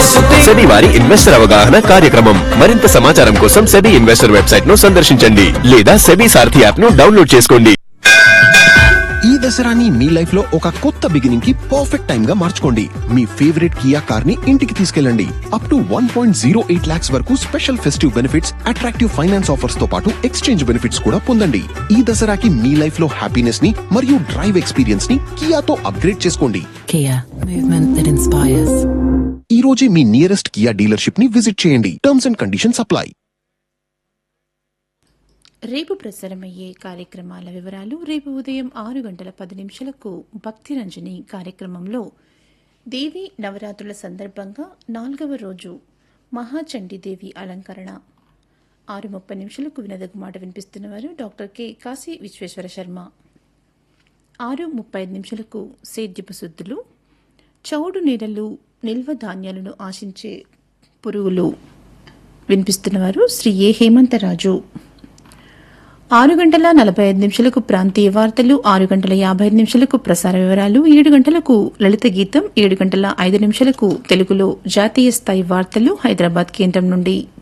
SEBI వారి investor అవగాహన కార్యక్రమం. మరింత సమాచారం కోసం సెబీ ఇన్వెస్టర్ వెబ్సైట్ ను సందర్శించండి లేదా సెబీ సారథి యాప్ ను డౌన్లోడ్ చేసుకోండి. ఈ దసరాని మీ లైఫ్ లో ఒక కొత్త బిగినింగ్ కి పర్ఫెక్ట్ టైం గా మార్చుకోండి. మీ ఫేవరెట్ కియా కార్ ని ఇంటికి తీసుకెళ్ళండి. అప్ టు 1.08 lakhs వరకు special festive benefits, attractive finance offers తో పాటు ఎక్స్చేంజ్ బెనిఫిట్స్ కూడా పొందండి. ఈ దసరాకి మీ లైఫ్ లో హ్యాపీనెస్ ని మరియు డ్రైవ్ ఎక్స్పీరియన్స్ ని కియాతో అప్గ్రేడ్ చేసుకోండి. Kia, movement that inspires. ఈ రోజే మీ నియరెస్ట్ కియా డీలర్షిప్ ని విజిట్ చేయండి. Terms and conditions apply. రేపు ప్రసారమయ్యే కార్యక్రమాల వివరాలు. రేపు ఉదయం 6:10 భక్తి రంజని కార్యక్రమంలో దేవి నవరాత్రుల సందర్భంగా 4వ రోజు మహాచండీదేవి అలంకరణ. 6:30 వినదగు మాట వినిపిస్తున్నవారు డాక్టర్ కె కాశీ విశ్వేశ్వర శర్మ. 6:35 సేద్యపు శుద్ధులు. చౌడు నేలలు, నిల్వ ధాన్యాలను ఆశించే పురుగులు వినిపిస్తున్నవారు శ్రీ ఏ హేమంతరాజు. 6:45 ప్రాంతీయ వార్తలు. 6:55 ప్రసార వివరాలు. 7 గంటలకు లలిత గీతం. 7:05 తెలుగులో జాతీయ స్థాయి వార్తలు హైదరాబాద్ కేంద్రం నుండి